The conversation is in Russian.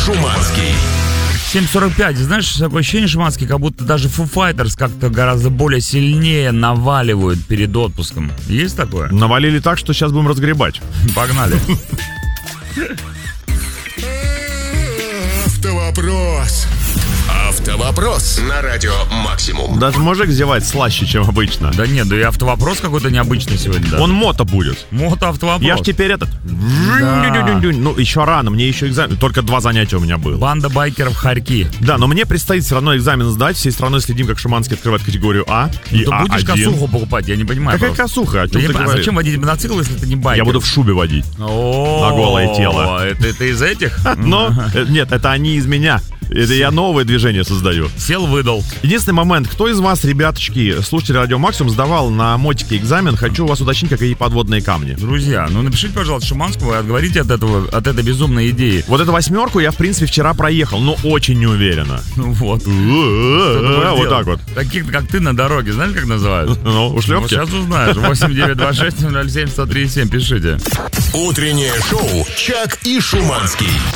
Шуманский. 7:45. Знаешь, такое ощущение, Шуманский, как будто даже Foo Fighters как-то гораздо более сильнее наваливают перед отпуском. Есть такое? Навалили так, что сейчас будем разгребать. Погнали. Автовопрос на радио Максимум. Даже мужик зевать слаще, чем обычно. Да нет, да и автовопрос какой-то необычный сегодня. Да. Он мото будет. Мото-автовопрос. Я ж теперь этот... Да. Ну, еще рано, мне еще экзамен. Только 2 занятия у меня было. Банда байкеров Харьки. Да, но мне предстоит все равно экзамен сдать. Всей страной следим, как Шуманский открывает категорию А и Ты будешь А1. косуху покупать, я не понимаю. Какая просто. косуха? О чем Да ты а говоришь? зачем водить мотоцикл, если ты не байкер? Я буду в шубе водить. О, на голое тело. Это из этих? Но, нет, это они из меня. Это я новое движение создаю. Сел, выдал. Единственный момент, кто из вас, ребяточки, слушатели Радио Максимум, сдавал на мотике экзамен? Хочу у вас уточнить, какие подводные камни. Друзья, ну напишите, пожалуйста, Шуманскому и отговорите от этой безумной идеи. Вот эту 8 я, в принципе, вчера проехал, но очень неуверенно. Ну вот. Вот так вот. Таких, как ты, на дороге, знаешь, как называют? Ну, ушлепки. Сейчас узнаешь. 8926-007-1037, пишите. Утреннее шоу «Чак и Шуманский».